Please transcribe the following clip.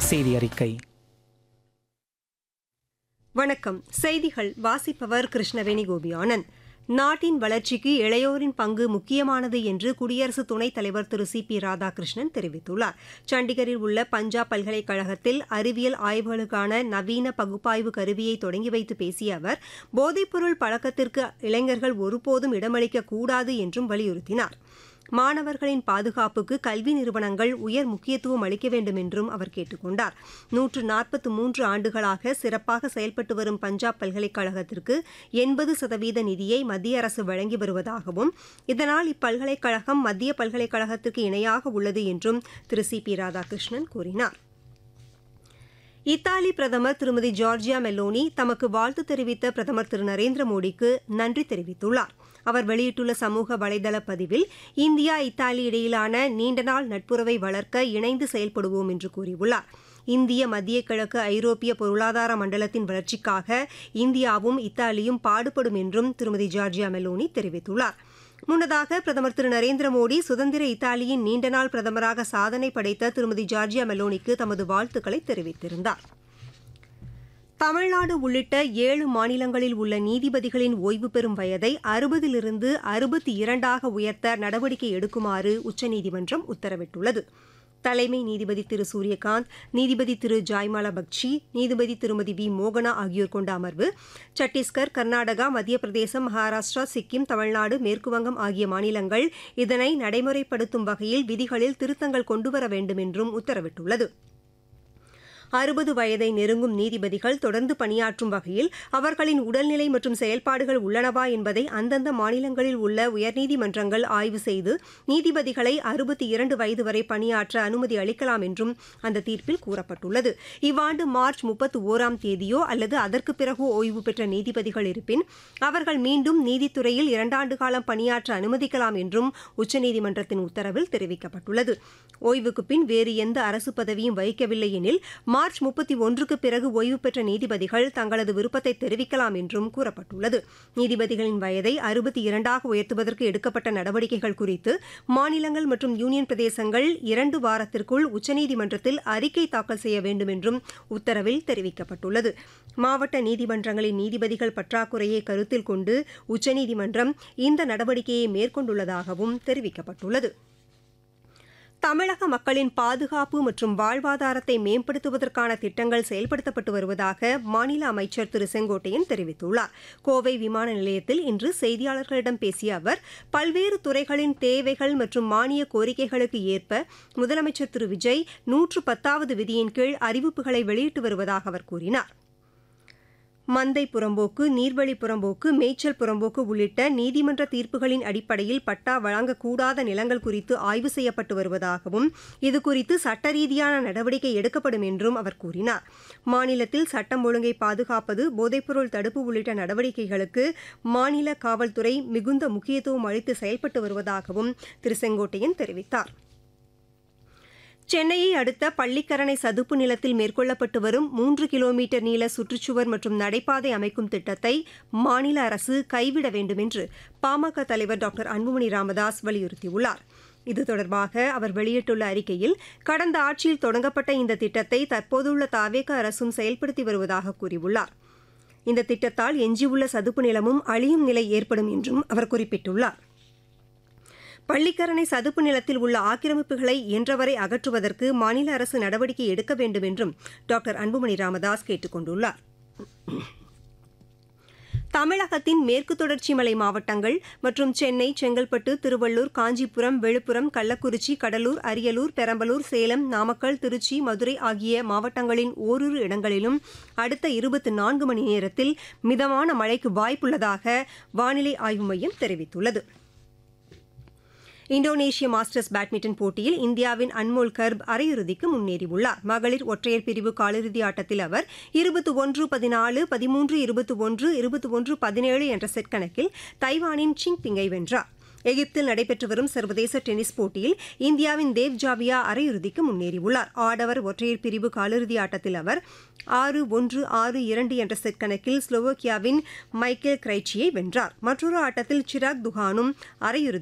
செய்தி அறிக்கை. வணக்கம். செய்திகள் வாசிப்பவர் கிருஷ்ணவேணி கோபியானந்த். நாட்டின் வளர்ச்சிக்கு இளையோரின் பங்கு முக்கியமானது என்று குடியரசு துணைத் தலைவர் திரு சி.பி. ராதாகிருஷ்ணன் தெரிவித்துள்ளார். சண்டிகரில் உள்ள பஞ்சாப் பல்கலைக்கழகத்தில் அறிவியல் ஆய்வுகளுக்கான நவீன பகுப்பாய்வு கருவியை தொடங்கி வைத்து பேசிய அவர், போதைப்பொருள் பழக்கத்திற்கு இளைஞர்கள் ஒருபோதும் இடமளிக்கக் கூடாது என்றும் வலியுறுத்தினார். மாணவர்களின் பாதுகாப்புக்கு கல்வி நிறுவனங்கள் உயர் முக்கியத்துவம் அளிக்க வேண்டும் என்றும் அவர் கேட்டுக் கொண்டார். 143 ஆண்டுகளாக சிறப்பாக செயல்பட்டு வரும் பஞ்சாப் பல்கலைக்கழகத்திற்கு 80% நிதியை மத்திய அரசு வழங்கி வருவதாகவும், இதனால் இப்பல்கலைக்கழகம் மத்திய பல்கலைக்கழகத்திற்கு இணையாக உள்ளது என்றும் திரு சி.பி. ராதாகிருஷ்ணன் கூறினார். இத்தாலி பிரதமர் திருமதி ஜார்ஜியா மெலோனி தமக்கு வாழ்த்து தெரிவித்த பிரதமர் திரு நரேந்திர மோடிக்கு நன்றி தெரிவித்துள்ளார். அவர் வெளியிட்டுள்ள சமூக வலைதள பதிவில், இந்தியா இத்தாலி இடையிலான நீண்டநாள் நட்புறவை வளர்க்க இணைந்து செயல்படுவோம் என்று கூறியுள்ளார். இந்திய மத்திய கிழக்கு ஐரோப்பிய பொருளாதார மண்டலத்தின் வளர்ச்சிக்காக இந்தியாவும் இத்தாலியும் பாடுபடும் என்றும் திருமதி ஜார்ஜியா மெலோனி தெரிவித்துள்ளார். முன்னதாக பிரதமர் திரு நரேந்திர மோடி சுதந்திர இத்தாலியின் நீண்டநாள் பிரதமராக சாதனை படைத்த திருமதி ஜார்ஜியா மெலோனிக்கு தமது வாழ்த்துக்களை தெரிவித்திருந்தார். தமிழ்நாடு உள்ளிட்ட 7 மாநிலங்களில் உள்ள நீதிபதிகளின் ஓய்வு பெறும் வயதை 60லிருந்து 62ஆக உயர்த்த நடவடிக்கை எடுக்குமாறு உச்சநீதிமன்றம் உத்தரவிட்டுள்ளது. தலைமை நீதிபதி திரு சூரியகாந்த், நீதிபதி திரு ஜாய்மாலா பக்ஷி, நீதிபதி திருமதி வி மோகனா ஆகியோர் கொண்ட அமர்வு சத்தீஸ்கர், கர்நாடகா, மத்திய பிரதேசம், மகாராஷ்டிரா, சிக்கிம், தமிழ்நாடு, மேற்குவங்கம் ஆகிய மாநிலங்கள் இதனை நடைமுறைப்படுத்தும் வகையில் விதிகளில் திருத்தங்கள் கொண்டுவர வேண்டும் என்றும் உத்தரவிட்டுள்ளது. 60 வயதை நெருங்கும் நீதிபதிகள் தொடர்ந்து பணியாற்றும் வகையில் அவர்களின் உடல்நிலை மற்றும் செயல்பாடுகள் உள்ளனவா என்பதை அந்தந்த மாநிலங்களில் உள்ள உயர்நீதிமன்றங்கள் ஆய்வு செய்து நீதிபதிகளை 62 வயது வரை பணியாற்ற அனுமதி அளிக்கலாம் என்றும் அந்த தீர்ப்பில் கூறப்பட்டுள்ளது. இவ்வாண்டு மார்ச் 31ஆம் தேதியோ அல்லது அதற்கு பிறகோ ஓய்வு பெற்ற நீதிபதிகள் இருப்பின் அவர்கள் மீண்டும் நீதித்துறையில் 2 ஆண்டு காலம் பணியாற்ற அனுமதிக்கலாம் என்றும் உச்சநீதிமன்றத்தின் உத்தரவில் தெரிவிக்கப்பட்டுள்ளது. ஓய்வுக்கு பின் வேறு எந்த அரசு பதவியும் வகிக்கவில்லை எனில் மார்ச் 31க்கு பிறகு ஓய்வு பெற்ற நீதிபதிகள் தங்களது விருப்பத்தை தெரிவிக்கலாம் என்றும் கூறப்பட்டுள்ளது. நீதிபதிகளின் வயதை 62ஆக உயர்த்துவதற்கு எடுக்கப்பட்ட நடவடிக்கைகள் குறித்து மாநிலங்கள் மற்றும் யூனியன் பிரதேசங்கள் 2 வாரத்திற்குள் உச்சநீதிமன்றத்தில் அறிக்கை தாக்கல் செய்ய வேண்டும் என்றும் உத்தரவில் தெரிவிக்கப்பட்டுள்ளது. மாவட்ட நீதிமன்றங்களின் நீதிபதிகள் பற்றாக்குறையை கருத்தில் கொண்டு உச்சநீதிமன்றம் இந்த நடவடிக்கையை மேற்கொண்டுள்ளதாகவும் தெரிவிக்கப்பட்டுள்ளது. தமிழக மக்களின் பாதுகாப்பு மற்றும் வாழ்வாதாரத்தை மேம்படுத்துவதற்கான திட்டங்கள் செயல்படுத்தப்பட்டு வருவதாக மாநில அமைச்சர் திரு செங்கோட்டையன் தெரிவித்துள்ளார். கோவை விமான நிலையத்தில் இன்று செய்தியாளர்களிடம் பேசிய அவர், பல்வேறு துறைகளின் தேவைகள் மற்றும் மானிய கோரிக்கைகளுக்கு ஏற்ப முதலமைச்சர் திரு விஜய் 110வது விதியின் கீழ் அறிவிப்புகளை வெளியிட்டு வருவதாக அவர் கூறினார். மந்தை புறம்போக்கு, நீர்வழி புறம்போக்கு, மேய்ச்சல் புறம்போக்கு உள்ளிட்ட நீதிமன்ற தீர்ப்புகளின் அடிப்படையில் பட்டா வழங்கக்கூடாத நிலங்கள் குறித்து ஆய்வு செய்யப்பட்டு வருவதாகவும், இதுகுறித்து சட்ட ரீதியான நடவடிக்கை எடுக்கப்படும் என்றும் அவர் கூறினார். மாநிலத்தில் சட்டம் ஒழுங்கை பாதுகாப்பது, போதைப்பொருள் தடுப்பு உள்ளிட்ட நடவடிக்கைகளுக்கு மாநில காவல்துறை மிகுந்த முக்கியத்துவம் அளித்து செயல்பட்டு வருவதாகவும் திரு செங்கோட்டையன் தெரிவித்தார். சென்னையை அடுத்த பள்ளிக்கரணை சதுப்பு நிலத்தில் மேற்கொள்ளப்பட்டு வரும் 3 கிலோமீட்டர் நீள சுற்றுச்சுவர் மற்றும் நடைபாதை அமைக்கும் திட்டத்தை மாநில அரசு கைவிட வேண்டும் என்று பாமக தலைவர் டாக்டர் அன்புமணி ராமதாஸ் வலியுறுத்தியுள்ளார். இது தொடர்பாக அவர் வெளியிட்டுள்ள அறிக்கையில், கடந்த ஆட்சியில் தொடங்கப்பட்ட இந்த திட்டத்தை தற்போதுள்ள தாவேக அரசும் செயல்படுத்தி வருவதாக கூறியுள்ளார். இந்த திட்டத்தால் எஞ்சியுள்ள சதுப்பு நிலமும் அழியும் நிலை ஏற்படும் என்றும் அவர் குறிப்பிட்டுள்ளார். பள்ளிக்கரணை சதுப்பு நிலத்தில் உள்ள ஆக்கிரமிப்புகளை இயன்றவரை அகற்றுவதற்கு மாநில அரசு நடவடிக்கை எடுக்க வேண்டும் என்றும் டாக்டர் அன்புமணி ராமதாஸ் கேட்டுக் கொண்டுள்ளார். தமிழகத்தின் மேற்கு தொடர்ச்சி மலை மாவட்டங்கள் மற்றும் சென்னை, செங்கல்பட்டு, திருவள்ளூர், காஞ்சிபுரம், விழுப்புரம், கள்ளக்குறிச்சி, கடலூர், அரியலூர், பெரம்பலூர், சேலம், நாமக்கல், திருச்சி, மதுரை ஆகிய மாவட்டங்களின் ஓரிரு இடங்களிலும் அடுத்த 24 மணி நேரத்தில் மிதமான மழைக்கு வாய்ப்புள்ளதாக வானிலை ஆய்வு மையம் தெரிவித்துள்ளது. இந்தோனேஷிய மாஸ்டர்ஸ் பேட்மிண்டன் போட்டியில் இந்தியாவின் அன்மோல் கர்ப் அரையிறுதிக்கு முன்னேறியுள்ளார். மகளிர் ஒற்றையர் பிரிவு காலிறுதி ஆட்டத்தில் அவர் 21-14, 13-21, 21-17 என்ற செட் கணக்கில் தைவானின் சிங் பிங்கை வென்றார். எகிப்தில் நடைபெற்று வரும் சர்வதேச டென்னிஸ் போட்டியில் இந்தியாவின் தேவ் ஜாவியா அரையிறுதிக்கு முன்னேறியுள்ளார். ஆடவர் ஒற்றையர் பிரிவு காலிறுதி ஆட்டத்தில் அவர் 6-1, 6-2 என்ற செட் கணக்கில் ஸ்லோவோக்கியாவின் மைக்கேல் கிரைச்சியை வென்றார். மற்றொரு ஆட்டத்தில் சிராக் துஹானும் அரையிறுதி